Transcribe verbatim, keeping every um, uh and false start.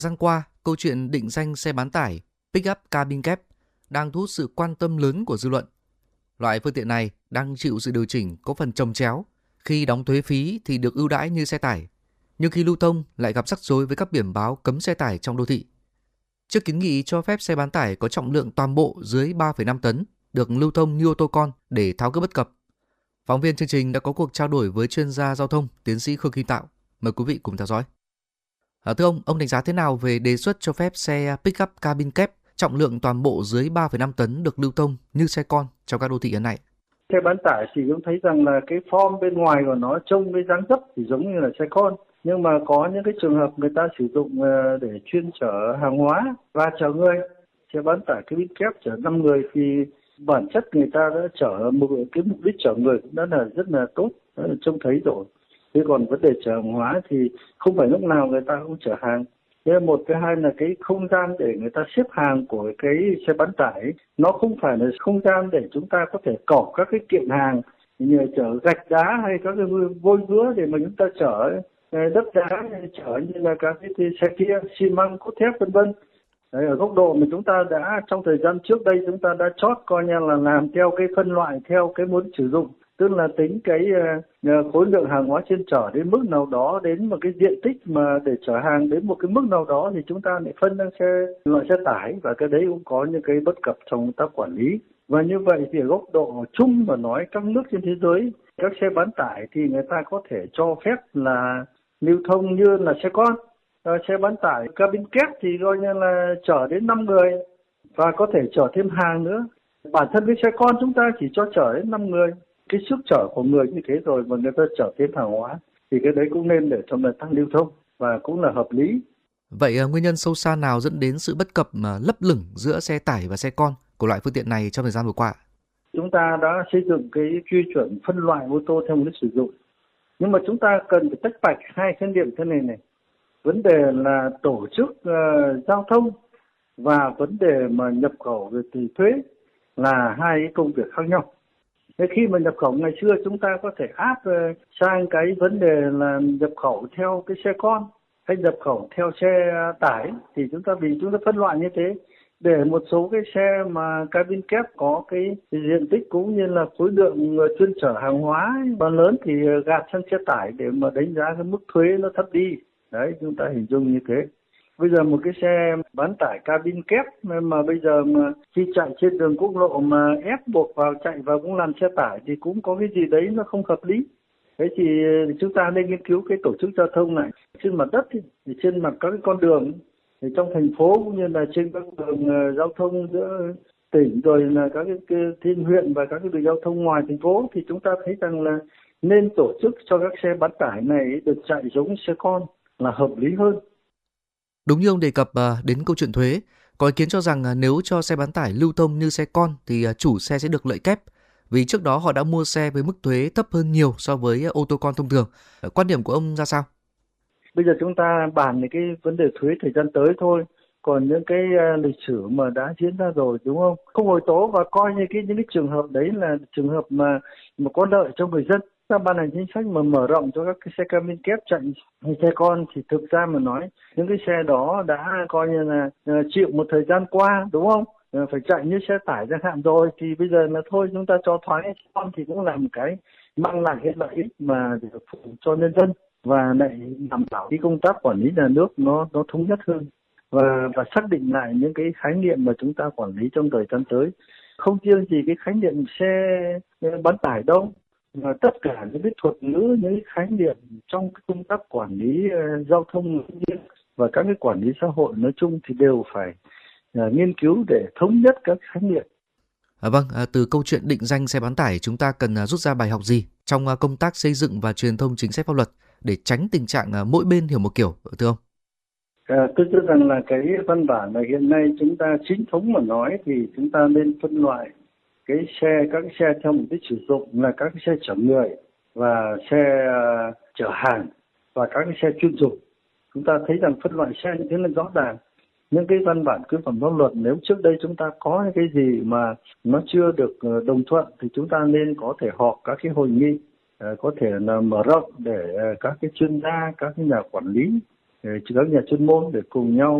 Thời gian qua, câu chuyện định danh xe bán tải Pickup Cabin Cab đang thu hút sự quan tâm lớn của dư luận. Loại phương tiện này đang chịu sự điều chỉnh có phần chồng chéo, khi đóng thuế phí thì được ưu đãi như xe tải, nhưng khi lưu thông lại gặp rắc rối với các biển báo cấm xe tải trong đô thị. Trước kiến nghị cho phép xe bán tải có trọng lượng toàn bộ dưới ba phẩy năm tấn được lưu thông như ô tô con để tháo gỡ bất cập, phóng viên chương trình đã có cuộc trao đổi với chuyên gia giao thông tiến sĩ Khương Kim Tạo. Mời quý vị cùng theo dõi. À, thưa ông, ông đánh giá thế nào về đề xuất cho phép xe Pickup Cabin Cab trọng lượng toàn bộ dưới ba phẩy năm tấn được lưu thông như xe con trong các đô thị hiện nay? Xe bán tải thì cũng thấy rằng là cái form bên ngoài của nó trông cái dáng dấp thì giống như là xe con, nhưng mà có những cái trường hợp người ta sử dụng để chuyên chở hàng hóa và chở người. Xe bán tải cabin cab chở năm người thì bản chất người ta đã chở một cái mục đích chở người cũng đã là rất là tốt, đã là trông thấy rồi. Thế còn vấn đề chở hàng hóa thì không phải lúc nào người ta cũng chở hàng. Thế một cái hai là cái không gian để người ta xếp hàng của cái xe bán tải nó không phải là không gian để chúng ta có thể cẩu các cái kiện hàng như chở gạch đá hay các cái vôi vữa để mà chúng ta chở đất đá, chở như là các cái xe kia xi măng cốt thép vân vân. Đấy, ở góc độ mà chúng ta đã trong thời gian trước đây chúng ta đã chót coi như là làm theo cái phân loại theo cái muốn sử dụng, tức là tính cái uh, khối lượng hàng hóa trên chở đến mức nào đó, đến một cái diện tích mà để chở hàng đến một cái mức nào đó thì chúng ta lại phân ra xe loại xe tải, và cái đấy cũng có những cái bất cập trong công tác quản lý. Và như vậy thì ở góc độ chung mà nói, các nước trên thế giới các xe bán tải thì người ta có thể cho phép là lưu thông như là xe con. À, xe bán tải cabin cab thì coi như là chở đến năm người và có thể chở thêm hàng nữa. Bản thân cái xe con chúng ta chỉ cho chở đến năm người. Cái sức chở của người như thế rồi mà người ta chở thêm hàng hóa thì cái đấy cũng nên để cho người ta lưu thông và cũng là hợp lý. Vậy nguyên nhân sâu xa nào dẫn đến sự bất cập mà lấp lửng giữa xe tải và xe con của loại phương tiện này trong thời gian vừa qua? Chúng ta đã xây dựng cái quy chuẩn phân loại ô tô theo mục đích sử dụng, nhưng mà chúng ta cần phải tách bạch hai khái niệm thế này này. Vấn đề là tổ chức uh, giao thông và vấn đề mà nhập khẩu về từ thuế là hai cái công việc khác nhau. Thế khi mà nhập khẩu ngày xưa chúng ta có thể áp uh, sang cái vấn đề là nhập khẩu theo cái xe con hay nhập khẩu theo xe tải, thì chúng ta vì chúng ta phân loại như thế để một số cái xe mà cabin cab có cái diện tích cũng như là khối lượng chuyên chở hàng hóa và lớn thì gạt sang xe tải để mà đánh giá cái mức thuế nó thấp đi. Đấy, chúng ta hình dung như thế. Bây giờ một cái xe bán tải cabin cab mà bây giờ mà khi chạy trên đường quốc lộ mà ép buộc vào chạy vào cũng làm xe tải thì cũng có cái gì đấy nó không hợp lý. Thế thì chúng ta nên nghiên cứu cái tổ chức giao thông này trên mặt đất, thì trên mặt các cái con đường thì trong thành phố cũng như là trên các đường giao thông giữa tỉnh rồi là các cái, cái thiên huyện và các cái đường giao thông ngoài thành phố, thì chúng ta thấy rằng là nên tổ chức cho các xe bán tải này được chạy giống xe con là hợp lý hơn. Đúng như ông đề cập đến câu chuyện thuế, có ý kiến cho rằng nếu cho xe bán tải lưu thông như xe con thì chủ xe sẽ được lợi kép, vì trước đó họ đã mua xe với mức thuế thấp hơn nhiều so với ô tô con thông thường. Quan điểm của ông ra sao? Bây giờ chúng ta bàn về cái vấn đề thuế thời gian tới thôi, còn những cái lịch sử mà đã diễn ra rồi, đúng không? Không hồi tố và coi như cái những cái trường hợp đấy là trường hợp mà mà có lợi cho người dân. Ta ban hành chính sách mà mở rộng cho các cái xe cabin cab chạy như xe con thì thực ra mà nói những cái xe đó đã coi như là uh, chịu một thời gian qua, đúng không? Uh, phải chạy như xe tải chẳng hạn rồi, thì bây giờ là thôi chúng ta cho thoái xe con thì cũng là một cái mang lại cái lợi ích mà để phục vụ cho nhân dân và lại đảm bảo cái công tác quản lý nhà nước nó nó thống nhất hơn và và xác định lại những cái khái niệm mà chúng ta quản lý trong thời gian tới. Không riêng gì cái khái niệm xe bán tải đâu, mà tất cả những cái thuật ngữ, những cái khái niệm trong công tác quản lý uh, giao thông và các cái quản lý xã hội nói chung thì đều phải uh, nghiên cứu để thống nhất các khái niệm. À, vâng, à, từ câu chuyện định danh xe bán tải chúng ta cần uh, rút ra bài học gì trong uh, công tác xây dựng và truyền thông chính sách pháp luật để tránh tình trạng uh, mỗi bên hiểu một kiểu, thưa ông? À, tôi cho rằng là cái văn bản mà hiện nay chúng ta chính thống mà nói thì chúng ta nên phân loại cái xe, các cái xe theo mục đích sử dụng là các cái xe chở người và xe uh, chở hàng và các cái xe chuyên dụng. Chúng ta thấy rằng phân loại xe như thế là rõ ràng. Những cái văn bản quy phạm pháp luật nếu trước đây chúng ta có cái gì mà nó chưa được đồng thuận thì chúng ta nên có thể họp các cái hội nghị, uh, có thể là mở rộng để uh, các cái chuyên gia, các cái nhà quản lý các nhà chuyên môn để cùng nhau